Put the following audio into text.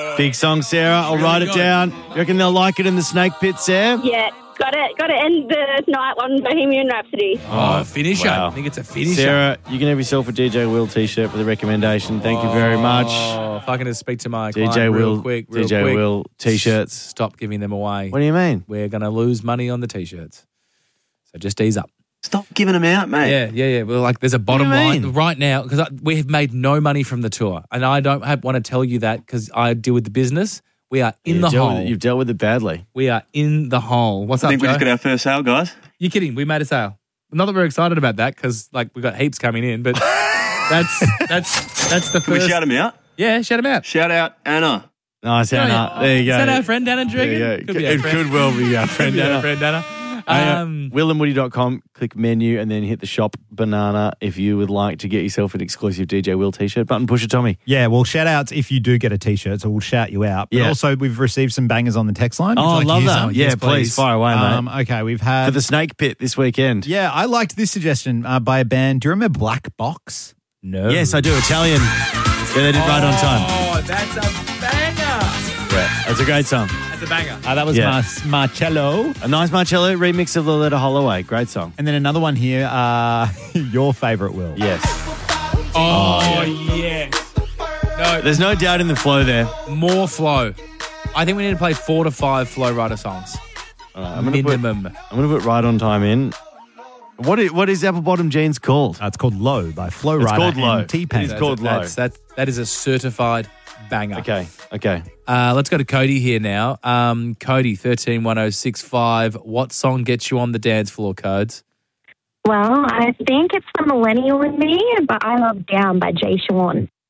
Big song, Sarah. I'll write it down. You reckon they'll like it in the Snake Pit, Sam? Yeah, got to end the night on Bohemian Rhapsody. Oh, finisher. Wow. I think it's a finisher. Sarah, you can have yourself a DJ Will t-shirt for the recommendation. Thank you very much. Oh, if I can just speak to my DJ client Will, real quick. Will t-shirts. Stop giving them away. What do you mean? We're going to lose money on the T-shirts. So just ease up. Stop giving them out, mate. Yeah. Well, like there's a bottom What do you line mean? right now because we have made no money from the tour. And I don't want to tell you that because I deal with the business. We are in the hole. You've dealt with it badly. We are in the hole. What's I up, think we Joe? just got our first sale, guys. You're kidding. We made a sale. Not that we're excited about that because like we've got heaps coming in, but that's the Can we first. shout them out? Yeah, shout them out. Shout out Anna. Nice, Anna. Yeah. There you go. Is that our friend Anna Dragon? There you go. Could be our It friend. could well be our friend Could be our Anna. friend Anna. WillandWoody.com, click menu and then hit the shop banana if you would like to get yourself an exclusive DJ Will t-shirt. Button pusher, Tommy. Yeah, well, shout outs if you do get a t-shirt, so we'll shout you out. But Yeah. also, we've received some bangers on the text line. Would you Oh, like to love hear that. some? Yeah, Yes, please, fire away, mate. Okay, we've had... For the Snake Pit this weekend. Yeah, I liked this suggestion by a band. Do you remember Black Box? No. Yes, I do. Italian. Yeah, they did right on time. Oh, that's a banger. Yeah, that's a great song. That's a banger. That was Yeah. Marcello. A nice Marcello remix of Loletta Holloway. Great song. And then another one here, your favourite, Will. Yes. Oh, yes. No, There's no doubt in the flow there. more flow. I think we need to play 4 to 5 Flow Rider songs. All right, I'm gonna Minimum. put right on time in. What is Apple Bottom Jeans called? It's called Low by Flo Rida called Low. and T-Pain. It's called Low. That is a certified banger. Okay. Let's go to Cody here now. Cody, 131065. What song gets you on the dance floor, Codes? Well, I think it's the Millennial in Me, but I love Down by Jay Sean.